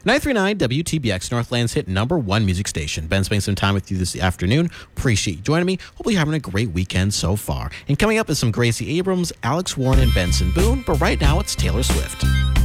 939 WTBX, Northland's hit #1 music station. Ben spending some time with you this afternoon. Appreciate you joining me. Hopefully you're having a great weekend so far. And coming up is some Gracie Abrams, Alex Warren, and Benson Boone. But right now it's Taylor Swift.